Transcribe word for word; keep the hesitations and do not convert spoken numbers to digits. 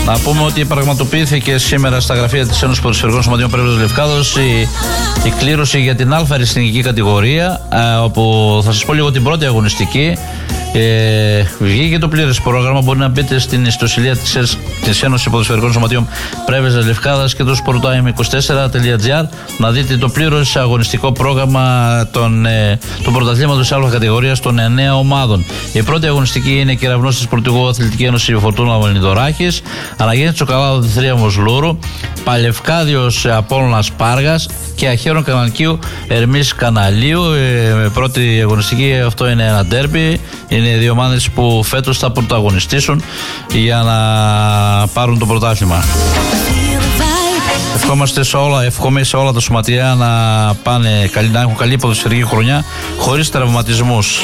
Να πούμε ότι πραγματοποιήθηκε σήμερα στα γραφεία της Ένωσης Ποδοσφαιρικών Σωματείων Πρέβεζας Λευκάδος η, η κλήρωση για την Α αριστεχνική κατηγορία, α, όπου θα σας πω λίγο την πρώτη αγωνιστική. Ε, βγήκε το πλήρες πρόγραμμα. Μπορεί να μπείτε στην ιστοσελίδα της, της Ένωσης Ποδοσφαιρικών Σωματείων Πρέβεζας Λευκάδας και το sporttime είκοσι τέσσερα τελεία τζι άρ να δείτε το πλήρως αγωνιστικό πρόγραμμα των, ε, των πρωταθλήματος Α κατηγορίας των εννέα ομάδων. Η πρώτη αγωνιστική είναι Κεραυνός της Πορτιγού Αθλητική Ένωση Φορτούνα Βαλνιδωράκης, Αναγέννης Τσοκαλάδο Θηρίαμος Λούρου, Παλευκάδιος Απόλλωνας Πάργας και Αχαίρων Καναλικίου Ερμής Καναλίου. Ε, πρώτη αγωνιστική, αυτό είναι ένα ντέρμπι. Είναι δύο ομάδες που φέτος θα πρωταγωνιστήσουν για να πάρουν το πρωτάθλημα. Ευχόμαστε σε όλα, εύχομαι σε όλα τα σωματεία να πάνε καλή, να έχουν καλή ποδοσφαιρική χρονιά χωρίς τραυματισμούς.